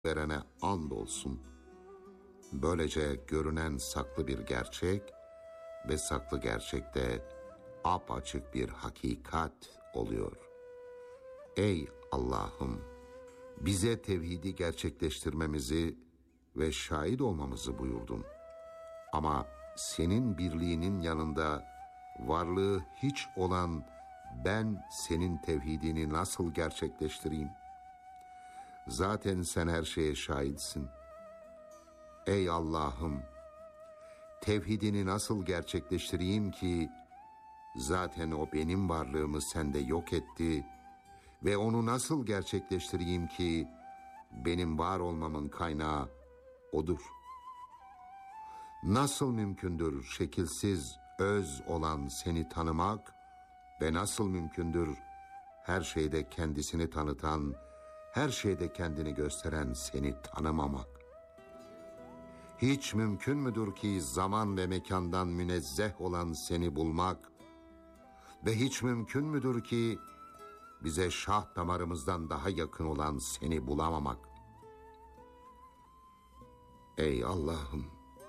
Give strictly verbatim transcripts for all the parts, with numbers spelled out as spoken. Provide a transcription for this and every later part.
verene andolsun. Böylece görünen saklı bir gerçek ve saklı gerçekte apaçık bir hakikat oluyor. Ey Allah'ım! Bize tevhidi gerçekleştirmemizi ve şahit olmamızı buyurdun. Ama senin birliğinin yanında varlığı hiç olan ben senin tevhidini nasıl gerçekleştireyim? Zaten sen her şeye şahitsin. Ey Allah'ım! Tevhidini nasıl gerçekleştireyim ki zaten o benim varlığımı sende yok etti ve onu nasıl gerçekleştireyim ki benim var olmamın kaynağı odur. Nasıl mümkündür şekilsiz, öz olan seni tanımak ve nasıl mümkündür her şeyde kendisini tanıtan, her şeyde kendini gösteren seni tanımamak? Hiç mümkün müdür ki zaman ve mekandan münezzeh olan seni bulmak ve hiç mümkün müdür ki bize şah damarımızdan daha yakın olan seni bulamamak? Ey Allah'ım!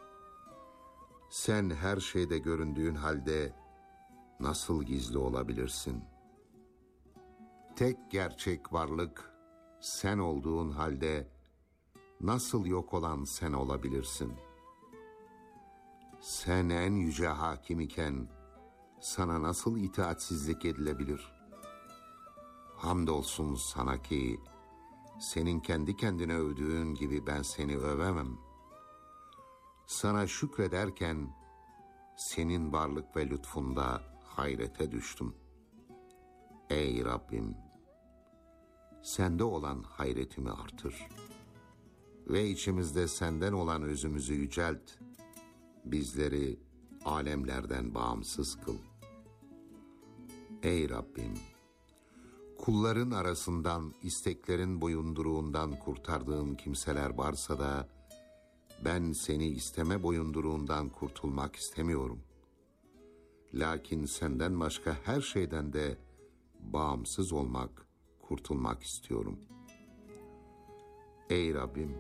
Sen her şeyde göründüğün halde nasıl gizli olabilirsin? Tek gerçek varlık sen olduğun halde nasıl yok olan sen olabilirsin? Sen en yüce hakim iken sana nasıl itaatsizlik edilebilir? Hamdolsun sana ki senin kendi kendine övdüğün gibi ben seni övemem. Sana şükrederken senin varlık ve lütfunda hayrete düştüm. Ey Rabbim! Sende olan hayretimi artır ve içimizde senden olan özümüzü yücelt. Bizleri alemlerden bağımsız kıl. Ey Rabbim! Kulların arasından isteklerin boyunduruğundan kurtardığın kimseler varsa da ben seni isteme boyunduruğundan kurtulmak istemiyorum. Lakin senden başka her şeyden de bağımsız olmak, kurtulmak istiyorum. Ey Rabbim!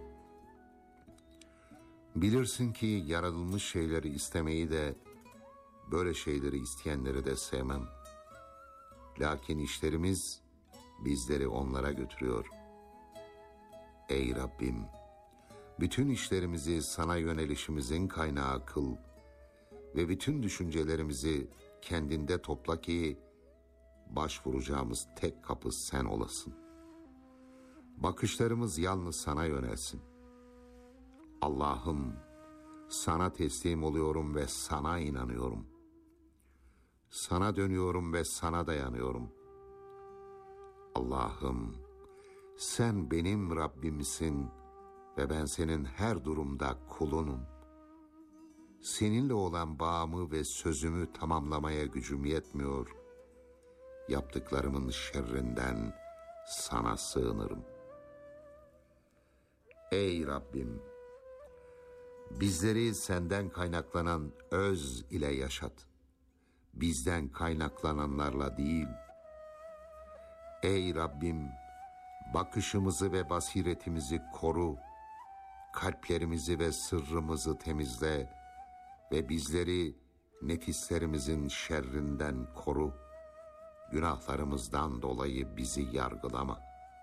Bilirsin ki yaratılmış şeyleri istemeyi de, böyle şeyleri isteyenleri de sevmem. Lakin işlerimiz bizleri onlara götürüyor. Ey Rabbim! Bütün işlerimizi sana yönelişimizin kaynağı kıl ve bütün düşüncelerimizi kendinde topla ki başvuracağımız tek kapı sen olasın. Bakışlarımız yalnız sana yönelsin. Allah'ım, sana teslim oluyorum ve sana inanıyorum. Sana dönüyorum ve sana dayanıyorum. Allah'ım, sen benim Rabbimsin ve ben senin her durumda kulunum. Seninle olan bağımı ve sözümü tamamlamaya gücüm yetmiyor. Yaptıklarımın şerrinden sana sığınırım. Ey Rabbim! Bizleri senden kaynaklanan öz ile yaşat. Bizden kaynaklananlarla değil. Ey Rabbim! Bakışımızı ve basiretimizi koru. Kalplerimizi ve sırrımızı temizle ve bizleri nefislerimizin şerrinden koru. Günahlarımızdan dolayı bizi yargılama.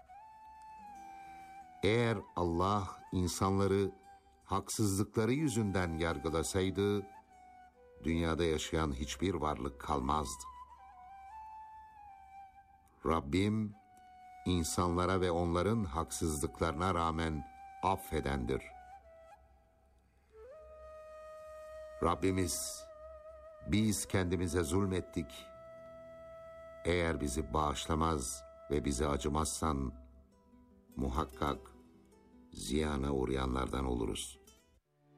Eğer Allah insanları haksızlıkları yüzünden yargılasaydı, dünyada yaşayan hiçbir varlık kalmazdı. Rabbim, insanlara ve onların haksızlıklarına rağmen affedendir. Rabbimiz, biz kendimize zulmettik. Eğer bizi bağışlamaz ve bize acımazsan, muhakkak ziyana uğrayanlardan oluruz.